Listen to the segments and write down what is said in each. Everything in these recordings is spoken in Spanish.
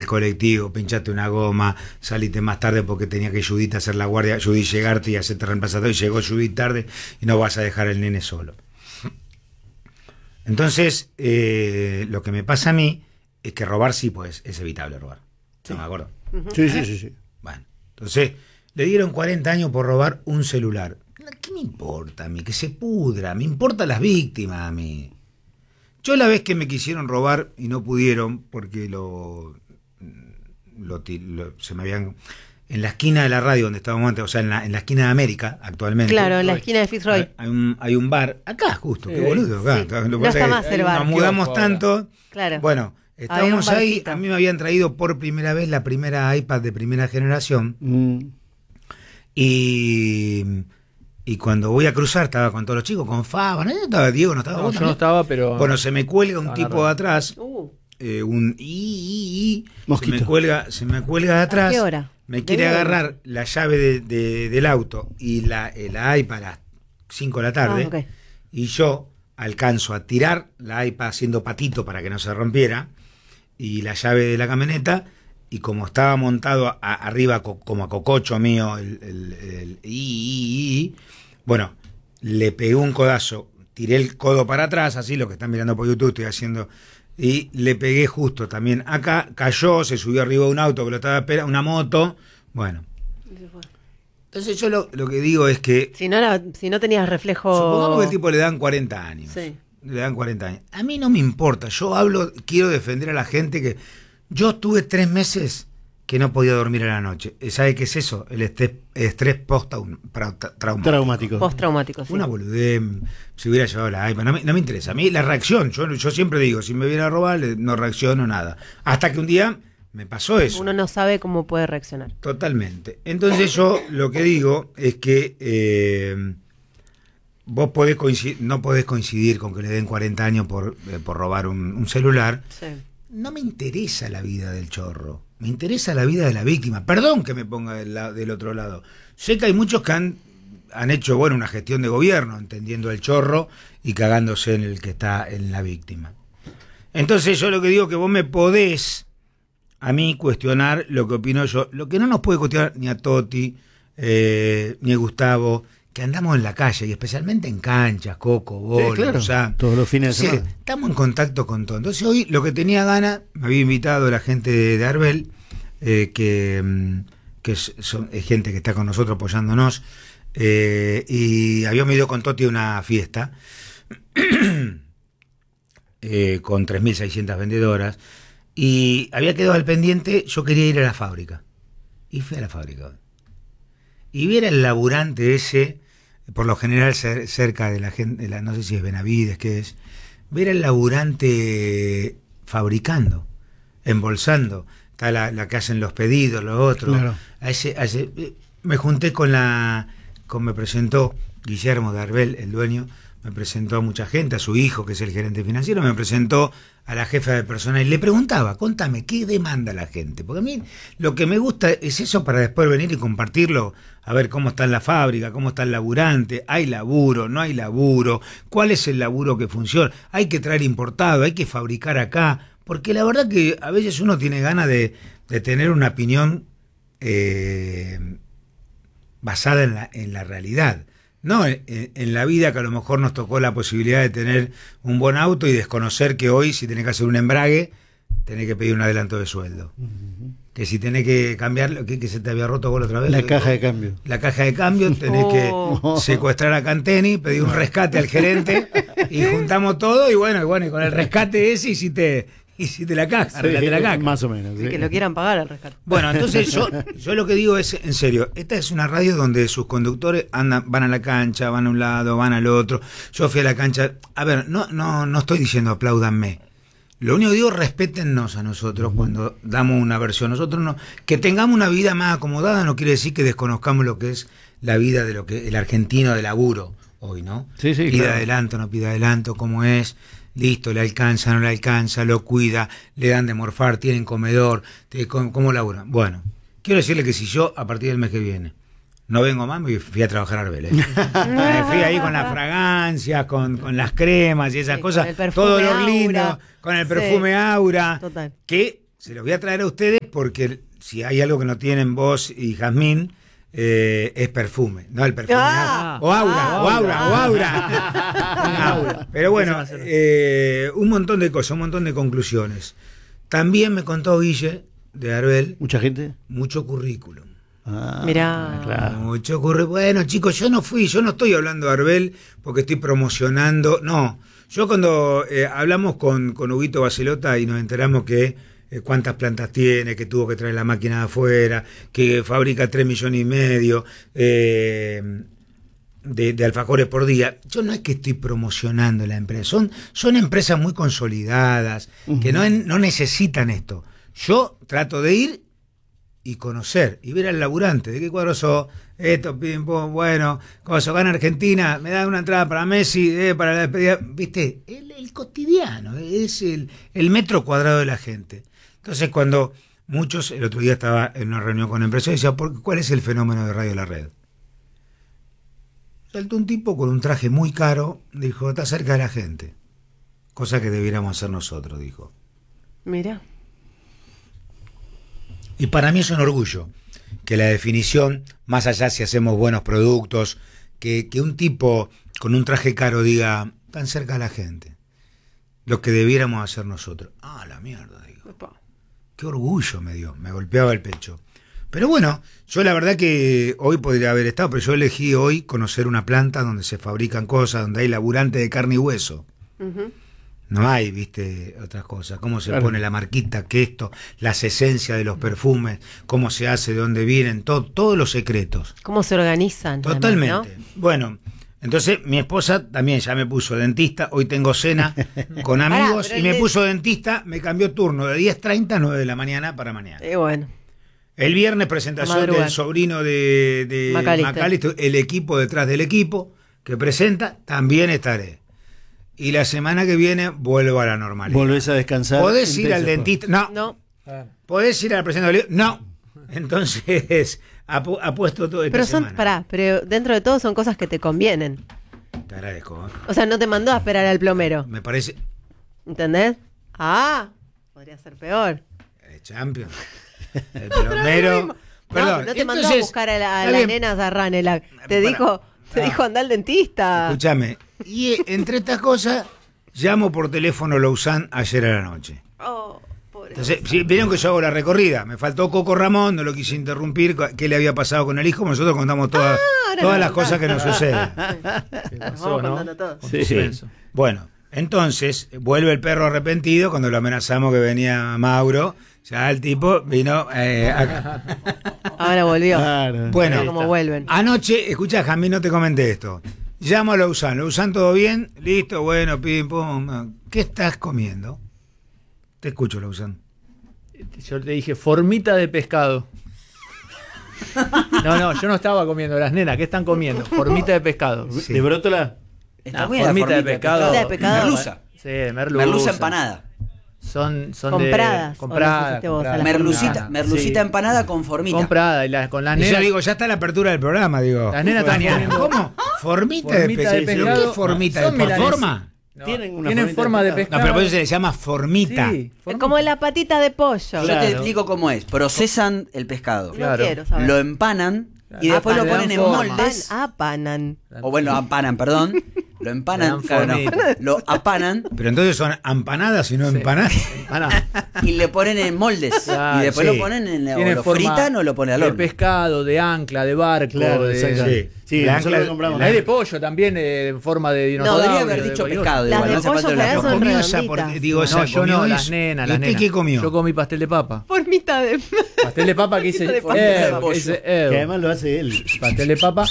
colectivo, pinchaste una goma, saliste más tarde porque tenía que Judith hacer la guardia, Judith llegarte y hacerte reemplazado, y llegó Judith tarde y no vas a dejar el nene solo. Entonces, lo que me pasa a mí es que robar sí, pues es evitable robar. Sí. ¿No me acuerdo? Sí. Bueno, entonces le dieron 40 años por robar un celular. ¿Qué me importa a mí? Que se pudra. Me importan las víctimas a mí. Yo la vez que me quisieron robar y no pudieron porque se me habían... En la esquina de la radio donde estábamos antes, o sea, en la esquina de América, actualmente. Claro, en la esquina de Fitzroy. Hay un bar, acá justo, qué boludo, acá. Sí. No está más el bar. Nos mudamos tanto. Claro. Bueno, estábamos ahí, a mí me habían traído por primera vez la primera iPad de primera generación. Y cuando voy a cruzar, estaba con todos los chicos, con Faba, ¿no? Estaba Diego, no estaba. No, yo no estaba, pero... Bueno, se me cuelga un tipo de atrás, un Mosquito. se me cuelga de atrás. ¿A qué hora? Me quiere agarrar la llave del auto y la iPad a las 5 de la tarde. Okay. Y yo alcanzo a tirar la iPad haciendo patito para que no se rompiera, y la llave de la camioneta, y como estaba montado arriba como a cococho mío, bueno, le pegué un codazo, tiré el codo para atrás, así, lo que están mirando por YouTube estoy haciendo, y le pegué justo también acá, cayó, se subió arriba de un auto que lo estaba esperando, una moto, bueno. Entonces yo lo que digo es que... Si no tenías reflejo... Supongamos que el tipo le dan 40 años. Sí. Le dan 40 años. A mí no me importa, quiero defender a la gente que... Yo estuve 3 meses que no podía dormir a la noche. ¿Sabe qué es eso? El estrés Traumático. Postraumático, sí. Una boludez, si hubiera llevado la iPad, no me interesa. A mí la reacción, yo siempre digo, si me viene a robar, no reacciono nada. Hasta que un día me pasó eso. Uno no sabe cómo puede reaccionar. Totalmente. Entonces yo lo que digo es que vos no podés coincidir con que le den 40 años por robar un celular. Sí. No me interesa la vida del chorro, me interesa la vida de la víctima. Perdón que me ponga del otro lado. Sé que hay muchos que han hecho una gestión de gobierno, entendiendo el chorro y cagándose en el que está en la víctima. Entonces yo lo que digo es que vos me podés a mí cuestionar lo que opino yo. Lo que no nos puede cuestionar ni a Toti, ni a Gustavo, que andamos en la calle, y especialmente en canchas, Coco, Bolo, sí, claro. O sea, todos los fines de semana. Estamos en contacto con todo. Entonces hoy lo que tenía ganas, me había invitado la gente de Arbel, que es gente que está con nosotros apoyándonos, y habíamos ido con Toti a una fiesta con 3.600 vendedoras, y había quedado al pendiente, yo quería ir a la fábrica, y fui a la fábrica y ver al laburante ese, por lo general cerca de la gente, no sé si es Benavides, qué es, ver al laburante fabricando, embolsando, está la que hacen los pedidos, los otros, claro. Me junté me presentó Guillermo de Arbel, el dueño, me presentó a mucha gente, a su hijo, que es el gerente financiero, me presentó a la jefa de personal y le preguntaba, contame, ¿qué demanda la gente? Porque a mí lo que me gusta es eso, para después venir y compartirlo, a ver cómo está en la fábrica, cómo está el laburante, hay laburo, no hay laburo, cuál es el laburo que funciona, hay que traer importado, hay que fabricar acá, porque la verdad que a veces uno tiene ganas de tener una opinión basada en la realidad. No en la vida, que a lo mejor nos tocó la posibilidad de tener un buen auto y desconocer que hoy, si tenés que hacer un embrague, tenés que pedir un adelanto de sueldo. Que si tenés que cambiar, que se te había roto vos la otra vez. La caja de cambio. La caja de cambio, tenés que secuestrar a Canteni, pedir un rescate al gerente, y juntamos todo, y bueno, y con el rescate ese hiciste la caja, arreglaste la caja. Más o menos. Sí. Que lo quieran pagar al rescate. Bueno, entonces yo lo que digo es, en serio, esta es una radio donde sus conductores van a la cancha, van a un lado, van al otro. Yo fui a la cancha. A ver, no estoy diciendo apláudanme. Lo único que digo, respétennos a nosotros cuando damos una versión. Nosotros no, que tengamos una vida más acomodada no quiere decir que desconozcamos lo que es la vida de lo que el argentino de laburo hoy, ¿no? Sí, pida claro. adelanto, no pida adelanto, cómo es. Listo, le alcanza, no le alcanza, lo cuida, le dan de morfar, tienen comedor, ¿cómo laburan? Bueno, quiero decirle que si yo, a partir del mes que viene, no vengo más, me fui a trabajar a Arbel. Me fui ahí con las fragancias, con las cremas y esas cosas, todo lo lindo, con el perfume Aura, Total. que se los voy a traer a ustedes porque si hay algo que no tienen vos y Jazmín, es perfume, no el perfume. O aura. Pero bueno, un montón de cosas, un montón de conclusiones. También me contó Guille de Arbel. ¿Mucha gente? Mucho currículum. Mirá. Claro. Mucho currículum. Bueno, chicos, yo no estoy hablando de Arbel porque estoy promocionando. No, yo cuando hablamos con Huguito Bacelota y nos enteramos que cuántas plantas tiene, que tuvo que traer la máquina de afuera, que fabrica 3,5 millones de alfajores por día. Yo no es que estoy promocionando la empresa, son empresas muy consolidadas, que no necesitan esto. Yo trato de ir y conocer, y ver al laburante, de qué cuadro sos, esto, pim, pum, bueno, como se gana Argentina, me dan una entrada para Messi, para la despedida, viste, el cotidiano, es el metro cuadrado de la gente. Entonces cuando muchos, el otro día estaba en una reunión con empresarios y decía, ¿cuál es el fenómeno de Radio La Red? Saltó un tipo con un traje muy caro, dijo, está cerca de la gente, cosa que debiéramos hacer nosotros, dijo. Mira. Y para mí es un orgullo que la definición, más allá si hacemos buenos productos, que un tipo con un traje caro diga, tan cerca de la gente, lo que debiéramos hacer nosotros. Ah, la mierda, digo. Qué orgullo me dio, me golpeaba el pecho. Pero bueno, yo la verdad que hoy podría haber estado, pero yo elegí hoy conocer una planta donde se fabrican cosas, donde hay laburantes de carne y hueso. No hay, viste, otras cosas. Cómo se pone la marquita, que esto, las esencias de los perfumes, cómo se hace, de dónde vienen, todos los secretos. Cómo se organizan. Totalmente. Además, ¿no? Bueno, entonces mi esposa también ya me puso dentista. Hoy tengo cena con amigos y me puso dentista. Me cambió turno de 10:30 a 9 de la mañana para mañana. Bueno. El viernes presentación del sobrino de Macalister, el equipo detrás del equipo que presenta, también estaré. Y la semana que viene vuelvo a la normalidad. ¿Volvés a descansar? ¿Podés ir al dentista? No. ¿Podés ir a la presentación? No. Entonces, apuesto todo esta semana. Pero dentro de todo son cosas que te convienen. Te agradezco. O sea, no te mandó a esperar al plomero. Me parece... ¿Entendés? Podría ser peor. El Champions. El plomero... Perdón. No te mandó a buscar a la nena Zarranela. Te dijo anda al dentista. Escúchame. Y entre estas cosas, llamo por teléfono a Lausanne ayer a la noche. Pobre. Entonces, vieron que yo hago la recorrida. Me faltó Coco Ramón, no lo quise interrumpir. ¿Qué le había pasado con el hijo? Nosotros contamos todas las cosas que nos suceden. Vamos contando todo. Sí. Bueno, entonces, vuelve el perro arrepentido cuando lo amenazamos que venía Mauro. Ya el tipo vino acá. Ahora volvió. Claro. Bueno, cómo vuelven. Anoche, escuchá, Jamín, no te comenté esto. Llamo a Lausanne. Lausanne, ¿todo bien? Listo, bueno, pim, pum. ¿Qué estás comiendo? Te escucho, Lausanne. Yo te dije, formita de pescado. No, yo no estaba comiendo. Las nenas, ¿qué están comiendo? Formita de pescado. Sí. ¿De brótola? Está buena la formita de pescado. Merluza. Sí, merluza. Merluza empanada. Son compradas. compradas. Merlucita empanada con formita. Comprada, con las Y nenas. yo digo, ya está la apertura del programa, digo. Las nenas están comiendo. ¿Cómo? ¿Formita de pescado? ¿Pero qué formita? Son ¿Por forma? No, Tienen forma de No, pescado. pero por eso se le llama formita. Sí, Es como la patita de pollo. Yo te explico cómo es. Procesan el pescado. No quiero saber. Lo empanan y después lo ponen en moldes. Apanan. O bueno, ampanan, perdón. Lo empanan, Le dan formita. lo apanan Pero entonces son empanadas y no empanadas. y le ponen en moldes. Claro, y después sí. lo ponen o Tiene lo forma fritan o lo ponen al de horno. pescado, de ancla, de barco. Claro, de... exacto. Sí, La nosotros ancla- compramos. Hay de pollo también, en forma de dinosaurio. Podría haber de dicho cualquier pescado. Las Igual, de no hace pollo falta general la son ¿Comió esa? redonditas. Porque, digo, cosa. No, yo ¿comió no, eso? las nenas, ¿Y las usted nenas. qué comió? Yo comí pastel de papa. Formita de... Pastel de papa que dice De pollo. que dice Que además lo hace él. pastel de papa.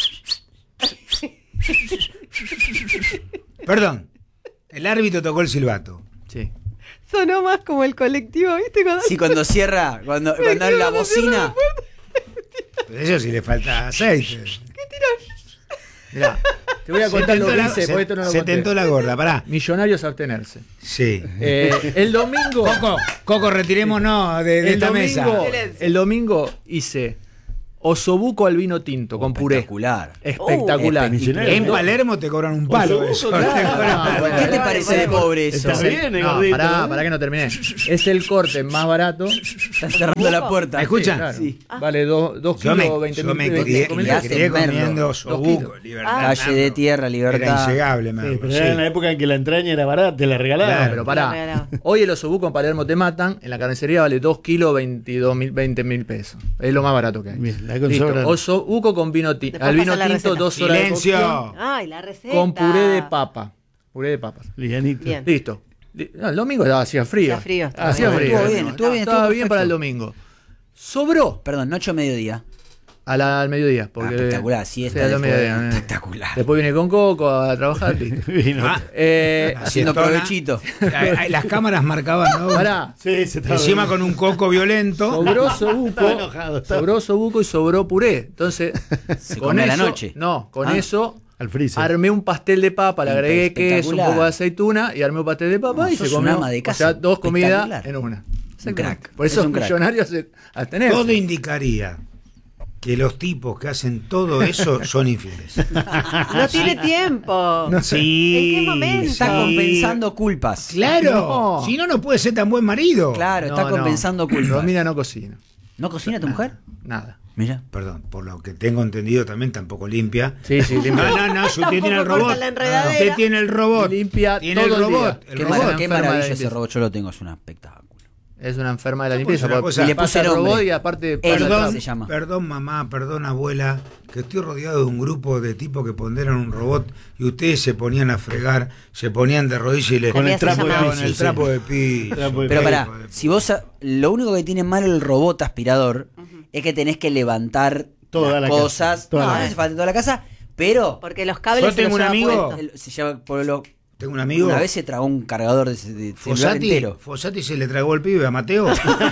Perdón. El árbitro tocó el silbato. Sí. Sonó más como el colectivo, ¿viste? Sí, cuando cierra, cuando es la bocina. Pero eso sí le falta aceite. Mirá, te voy a contar lo que hice, porque esto no lo se conté. tentó la gorda, pará. Millonarios a abstenerse. Sí. El domingo. Coco, retirémonos de esta mesa. El domingo hice osobuco al vino tinto con puré. Espectacular. Espectacular. En Palermo te cobran un palo. Osobuco, Eso. claro. bueno, ¿Qué te parece de pobre eso? Está bien, No, gordito, pará que no terminé. Es el corte más barato. Están cerrando la puerta. ¿Me escuchan? Claro. Sí. Vale 2 Yo me, kilos 20 yo me mil crié, y me hacen crié merlo. comiendo 2 osobuco, kilos. Libertad. Calle de Tierra, Era Libertad. inllegable, Sí, merlo, pero sí. era en la época en que la entraña era barata, te la regalaban. Claro. Pero Lo pará, regalaba. hoy el osobuco en Palermo te matan, en la carnicería vale 2 kilos 20 mil pesos. Es lo más barato que hay. Bien, la Listo, consobran. osobuco con vino Después al vino pasa la tinto, receta. 2 horas de Silencio. cocción, Ay, la receta. con puré de papa. Puré de papas. Livianito. Bien. Listo. No, el domingo hacía frío. Hacía frío, estaba Hacía bien. frío. Estuvo bien, estuvo bien, Estaba estuvo bien para el perfecto. domingo. Sobró Perdón, noche o mediodía. al mediodía. Porque, Espectacular, sí, sí, está al mediodía. espectacular. Después viene con Coco a trabajar. Listo. Vino. Ah, Haciendo siestona. provechito. Las cámaras marcaban, ¿no? Pará. Sí, se estaba Encima bien. con un coco violento. Sobró osobuco. Estaba enojado, estaba- Sobró osobuco y sobró puré. Entonces, Se come a la noche. No, con Ah. eso Al freezer. armé un pastel de papa, le agregué queso, un Espectacular. poco de aceituna y armé un pastel de papa No, y se sos un comió. ama de O casa. sea, 2 comidas Espectacular. en una. Un crack. Por eso Es un crack. millonarios a tener. Todo indicaría que los tipos que hacen todo eso son infieles. No tiene tiempo. No sé. Sí. ¿En qué momento? Está compensando culpas. Claro. No. Si no, no puede ser tan buen marido. Claro, está compensando culpas. Romina no cocina. ¿No cocina tu mujer? Nada. Mira. Perdón, por lo que tengo entendido también tampoco limpia. Sí, sí, limpia. No, si usted tiene el Tampoco corta robot. la enredadera. Usted tiene el robot. Limpia tiene todo el el robot. día. El Qué, robot. mara- qué enferma de la maravilla ese limpieza. robot, yo lo tengo, es un espectáculo. Es una enferma de la limpieza. una porque cosa- le le pasa puse el robot nombre. y aparte Perdón, pasa se la- llama. Perdón mamá, perdón abuela, que estoy rodeado de un grupo de tipos que ponderan un robot y ustedes se ponían a fregar, se ponían de rodillas y le Con el También se trapo de llama- con el piso, trapo sí. de piso. Trapo de Pero piso. pará, si vos, lo único que tiene malo el robot aspirador es que tenés que levantar Toda las la casa, cosas. toda No, la no casa. hace falta toda la casa, pero Porque los cables Yo se tengo los un lleva amigo- puestos. se lleva por lo. Tengo un amigo, Una vez se tragó un cargador de celular Fossati, entero. Fossati se le tragó el pibe a Mateo.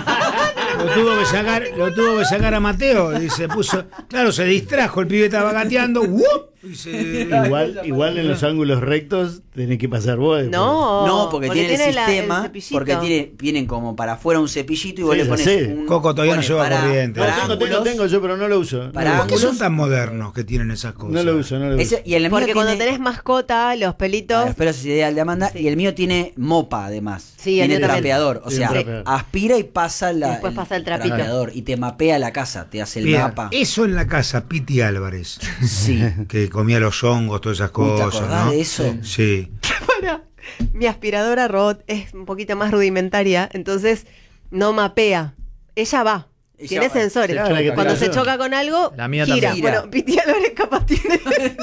lo tuvo que sacar a Mateo y se puso, claro, se distrajo, el pibe estaba gateando, ¡wup! Y se, Igual en los ángulos rectos tenés que pasar vos. después. No, No, porque tiene el el sistema, cepillito. porque vienen como para afuera un cepillito y vos Sí, le ya pones sé. un Coco todavía no pones lleva corriente. No, para ángulos. tengo yo, pero no lo uso. Para ¿Por qué son ángulos. tan modernos que tienen esas cosas? No lo uso, no lo uso. Ese- y el mío Porque cuando tiene- tenés mascota, los pelitos. Espero si idea de Amanda. Y el mío tiene mopa, además. Sí, el tiene mío también. trapeador. O Sí, sea, un trapeador. aspira y pasa la, Después pasa el trapito. trapeador. Y te mapea la casa, te hace el Bien, mapa. eso en la casa, Piti Álvarez, Sí. que comía los hongos, todas esas ¿Te cosas, acordás ¿no? de eso? Sí. Para. Mi aspiradora robot es un poquito más rudimentaria, entonces no mapea. Ella va. Ella Tiene va. sensores. Claro, la que Cuando te se ayuda. choca con algo, La mía gira. también. Bueno, Piti Álvarez capaz tiene.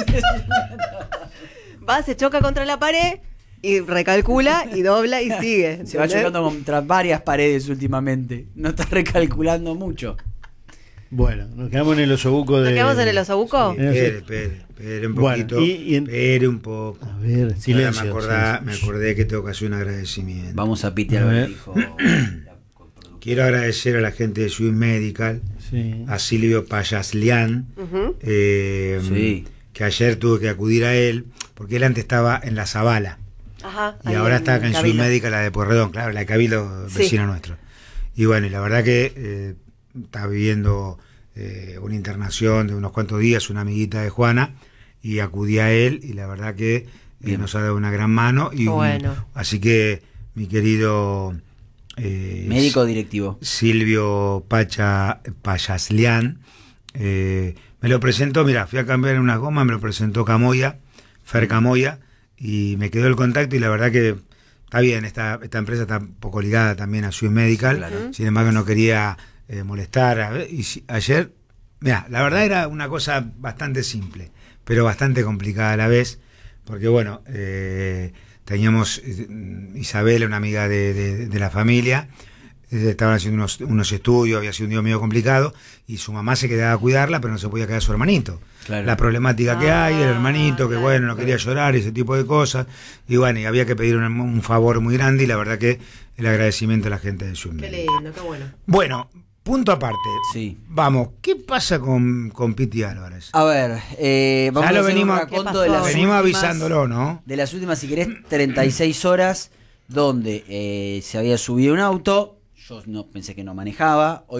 Va, se choca contra la pared y recalcula y dobla y sigue. Se va ¿entendés? chocando contra varias paredes últimamente. No está recalculando mucho. Bueno, nos quedamos en el osobuco de. ¿Nos quedamos en el osobuco? Sí. Espere un Bueno, poquito. Espere un poco. A ver, Ahora silencio. me acordé que tengo que hacer un agradecimiento. Vamos a Piti A ver. Álvarez, dijo. Quiero agradecer a la gente de Swiss Medical, Sí. a Silvio Payaslian, Ujú. Sí. que ayer tuve que acudir a él, porque él antes estaba en La Zabala. Ajá. Y ahí ahora está acá en Swiss Cabildo. Medical, la de Pueyrredón, claro, la de Cabildo, Sí. vecino nuestro. Y bueno, y la verdad que está viviendo una internación de unos cuantos días, una amiguita de Juana, y acudí a él, y la verdad que Bien. nos ha dado una gran mano. Y Bueno. así que, mi querido Médico directivo. Silvio Payaslian, me lo presentó, mira, fui a cambiar unas gomas, me lo presentó Camoya, Fer Camoya, y me quedó el contacto, y la verdad que está bien, esta empresa está un poco ligada también a Swiss Medical, Claro. sin embargo no quería molestar, y ayer, mira, la verdad era una cosa bastante simple, pero bastante complicada a la vez, porque bueno, teníamos Isabela, una amiga de la familia, estaban haciendo unos estudios, había sido un día medio complicado, y su mamá se quedaba a cuidarla, pero no se podía quedar su hermanito. Claro. La problemática que hay, el hermanito, que claro, bueno, no quería llorar, ese tipo de cosas, y bueno, y había que pedir un favor muy grande, y la verdad que el agradecimiento a la gente de Zoom. Qué lindo, qué bueno. Bueno, punto aparte. Sí. Vamos, ¿qué pasa con Piti Álvarez? A ver, vamos Ya lo a hacer venimos- un raconto ¿Qué de pasó? las Venimos últimas- avisándolo, ¿no? De las últimas, si querés, 36 horas, donde se había subido un auto. Yo no pensé que no manejaba. Hoy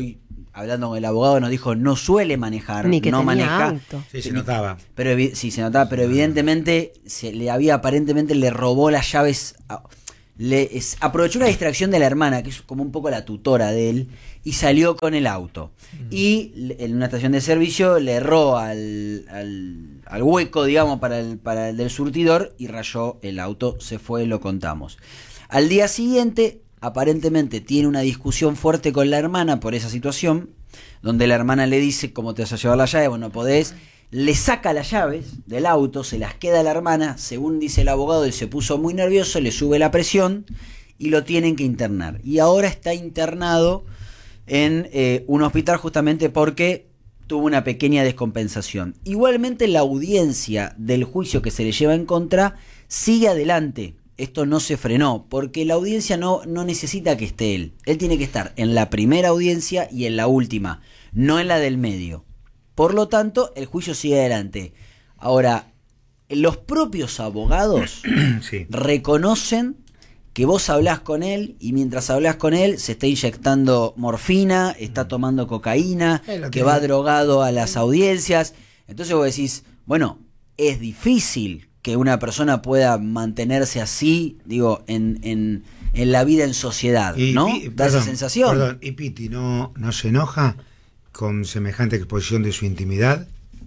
hablando con el abogado, nos dijo no suele manejar, Ni que no tenía maneja. auto. Sí, se notaba. Pero sí, se notaba, pero evidentemente aparentemente le robó las llaves. Aprovechó una distracción de la hermana, que es como un poco la tutora de él, y salió con el auto. Y en una estación de servicio le erró al hueco, digamos, para el del surtidor y rayó el auto. Se fue, lo contamos. Al día siguiente, aparentemente tiene una discusión fuerte con la hermana por esa situación, donde la hermana le dice: ¿cómo te vas a llevar la llave? Bueno, podés. Le saca las llaves del auto, se las queda a la hermana, según dice el abogado, él se puso muy nervioso, le sube la presión y lo tienen que internar. Y ahora está internado en un hospital justamente porque tuvo una pequeña descompensación. Igualmente la audiencia del juicio que se le lleva en contra sigue adelante. Esto no se frenó, porque la audiencia no necesita que esté él. Él tiene que estar en la primera audiencia y en la última, no en la del medio. Por lo tanto, el juicio sigue adelante. Ahora, los propios abogados Sí. reconocen que vos hablás con él y mientras hablás con él se está inyectando morfina, está tomando cocaína, que va drogado a las audiencias. Entonces vos decís, bueno, es difícil que una persona pueda mantenerse así, digo, en la vida en sociedad, ¿no? Da esa sensación. Perdón, ¿y Piti no se enoja con semejante exposición de su intimidad?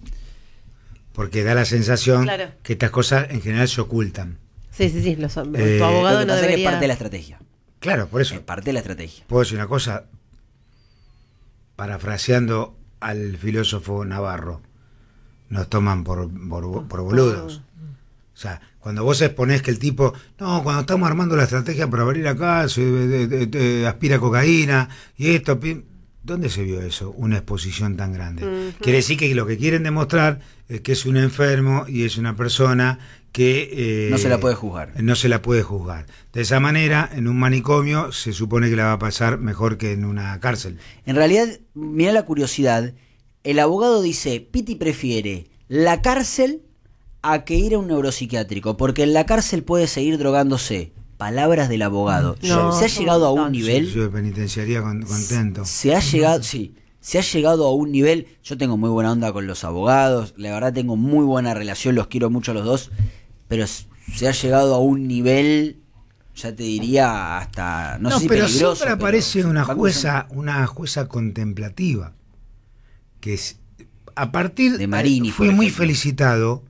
Porque da la sensación Claro. que estas cosas en general se ocultan. Sí. Tu Lo abogado que no pasa es que es debería... parte de la estrategia. Claro, por eso. Es parte de la estrategia. Puedo decir una cosa, parafraseando al filósofo Navarro: nos toman por boludos. O sea, cuando vos exponés que el tipo, no, cuando estamos armando la estrategia para abrir acá, se aspira cocaína y esto, ¿dónde se vio eso? Una exposición tan grande. Quiere decir que lo que quieren demostrar es que es un enfermo y es una persona que... no se la puede juzgar. No se la puede juzgar. De esa manera, en un manicomio se supone que la va a pasar mejor que en una cárcel. En realidad, mirá la curiosidad. El abogado dice, Piti prefiere la cárcel a que ir a un neuropsiquiátrico, porque en la cárcel puede seguir drogándose. Palabras del abogado. No, Se ha llegado a un nivel... Yo de penitenciaría contento. Se ha llegado a un nivel... Yo tengo muy buena onda con los abogados, la verdad tengo muy buena relación, los quiero mucho a los dos, pero se ha llegado a un nivel, ya te diría, hasta... No sé si pero peligroso, siempre aparece una jueza jueza contemplativa, que es, a partir de Marini, fui muy felicitado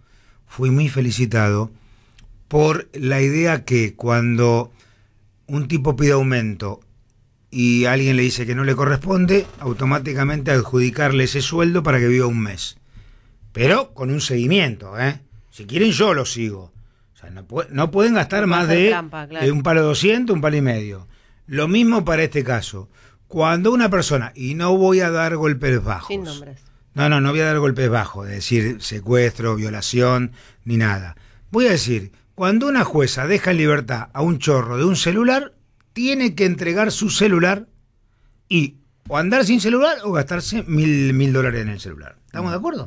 por la idea que cuando un tipo pide aumento y alguien le dice que no le corresponde, automáticamente adjudicarle ese sueldo para que viva un mes. Pero con un seguimiento, ¿eh? Si quieren yo lo sigo. O sea, no pueden gastar No más puede hacer de trampa, claro. un palo 200, un palo y medio. Lo mismo para este caso. Cuando una persona, y no voy a dar golpes bajos. Sin nombres. No voy a dar golpes bajos, es decir, secuestro, violación, ni nada. Voy a decir, cuando una jueza deja en libertad a un chorro de un celular, tiene que entregar su celular y o andar sin celular o gastarse $1.000 en el celular. ¿Estamos de acuerdo?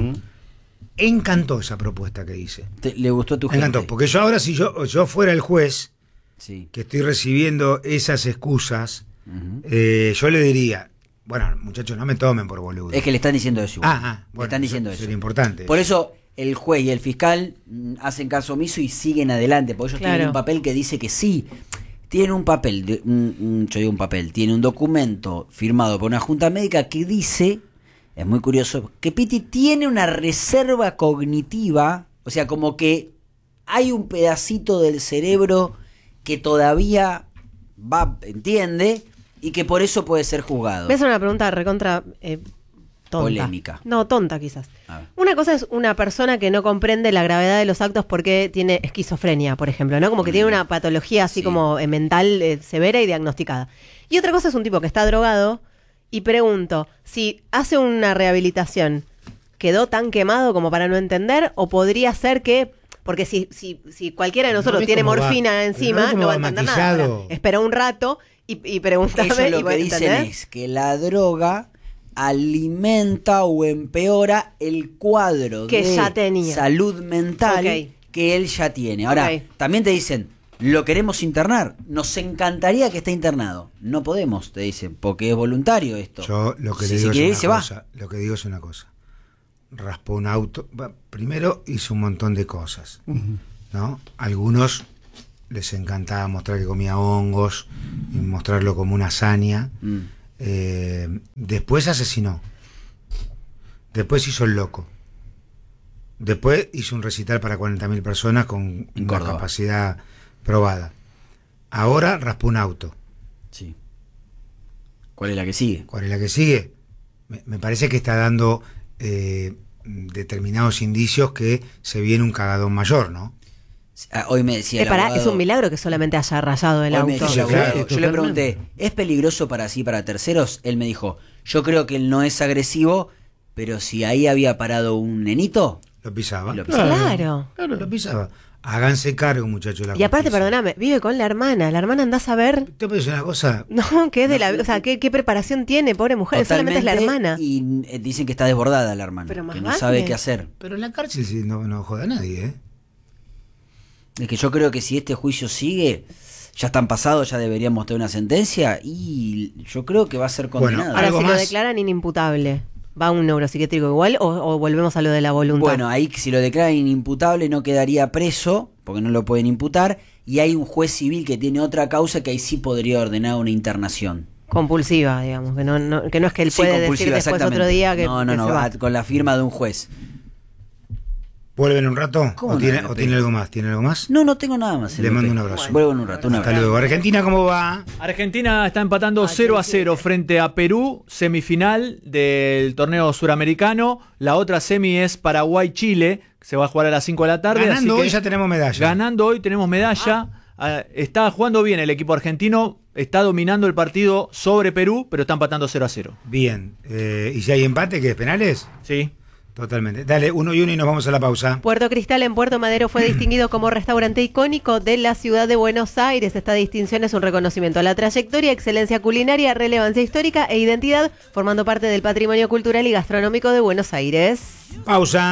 Encantó esa propuesta que hice. ¿Le gustó a tu Me encantó, gente? porque yo ahora, si yo fuera el juez, Sí. que estoy recibiendo esas excusas, yo le diría, bueno, muchachos, no me tomen por boludo. Es que le están diciendo eso. Igual. Bueno, le están diciendo eso. sería importante. Por eso el juez y el fiscal hacen caso omiso y siguen adelante, porque ellos Claro. tienen un papel que dice que sí. Tienen un papel, tiene un documento firmado por una junta médica que dice, es muy curioso, que Piti tiene una reserva cognitiva, o sea, como que hay un pedacito del cerebro que todavía entiende y que por eso puede ser juzgado. Me hace una pregunta recontra tonta. Polémica. No, tonta quizás. A ver. Una cosa es una persona que no comprende la gravedad de los actos porque tiene esquizofrenia, por ejemplo, ¿no? Como que tiene una patología así Sí. como mental severa y diagnosticada. Y otra cosa es un tipo que está drogado y pregunto, si hace una rehabilitación, ¿quedó tan quemado como para no entender? ¿O podría ser que... Porque si cualquiera de ¿No nosotros ves tiene cómo va? morfina ¿No encima, ves cómo no va a va entender maquillado? nada. Espera un rato y pregúntame. Ellos y lo voy que a dicen entender. es que la droga alimenta o empeora el cuadro Que de ya tenía. salud mental Ok. que él ya tiene. Ahora, Ok. también te dicen, lo queremos internar, nos encantaría que esté internado. No podemos, te dicen, porque es voluntario esto. Yo lo que Si le se digo quiere ir, es se una va. cosa. Lo que digo es una cosa. Raspó un auto. Primero hizo un montón de cosas, ¿no? Algunos les encantaba mostrar que comía hongos y mostrarlo como una hazaña. Después asesinó. Después hizo el loco. Después hizo un recital para 40.000 personas con En una Córdoba. capacidad probada. Ahora raspó un auto. Sí. ¿Cuál es la que sigue? ¿Cuál es la que sigue? Me parece que está dando determinados indicios que se viene un cagadón mayor, ¿no? Hoy me decía el abogado, es un milagro que solamente haya rayado el hoy me auto. decía el Sí, abogado, claro. yo le pregunté, ¿es peligroso para terceros? Él me dijo, yo creo que él no es agresivo, pero si ahí había parado un nenito, Lo pisaba. lo pisaba. Claro. Lo pisaba. Háganse cargo, muchachos. Y aparte, perdóname, vive con la hermana andás a ver. Te puedo decir una cosa. No, que es de la, o sea, ¿qué preparación tiene, pobre mujer? Solamente es la hermana. Y dicen que está desbordada la hermana, Pero más que no vale. sabe qué hacer. Pero en la cárcel sí, no joda a nadie, ¿eh? Es que yo creo que si este juicio sigue, ya están pasados, ya deberíamos tener una sentencia y yo creo que va a ser Bueno, condenado. Ahora, ¿algo si lo más? declaran inimputable, ¿va a un neuropsiquiátrico igual o volvemos a lo de la voluntad? Bueno, ahí si lo declaran inimputable no quedaría preso, porque no lo pueden imputar, y hay un juez civil que tiene otra causa que ahí sí podría ordenar una internación. Compulsiva, digamos, que no es que él Sí, puede decir compulsiva, después exactamente. otro día que No, que se va. con la firma de un juez. ¿Vuelven un rato? ¿Cómo ¿O, no? tiene algo más? ¿Tiene algo más? No tengo nada más. Le mando un abrazo. Vuelvo en un rato, un Hasta abrazo. luego. Argentina, ¿cómo va? Argentina está empatando 0-0 frente a Perú, semifinal del torneo suramericano. La otra semi es Paraguay-Chile, que se va a jugar a las 5 de la tarde. Ganando así que hoy ya tenemos medalla. Ganando hoy tenemos medalla. Está jugando bien el equipo argentino, está dominando el partido sobre Perú, pero está empatando 0-0. Bien. ¿Y si hay empate, qué es penales? Sí. Totalmente. Dale, 1-1 y nos vamos a la pausa. Puerto Cristal en Puerto Madero fue distinguido como restaurante icónico de la ciudad de Buenos Aires. Esta distinción es un reconocimiento a la trayectoria, excelencia culinaria, relevancia histórica e identidad, formando parte del patrimonio cultural y gastronómico de Buenos Aires. Pausa.